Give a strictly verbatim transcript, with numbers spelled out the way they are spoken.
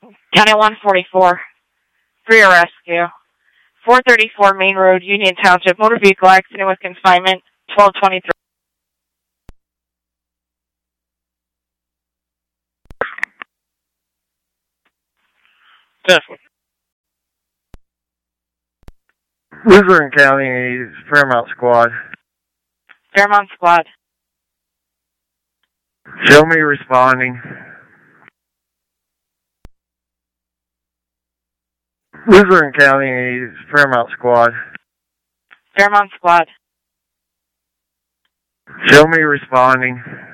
County one forty-four. For your rescue. four thirty-four Main Road, Union Township. Motor vehicle accident with confinement. twelve twenty-three. Definitely. Luzerne County Fairmount Squad. Fairmount Squad. Show me responding. Luzerne County Fairmount Squad. Fairmount Squad. Show me responding.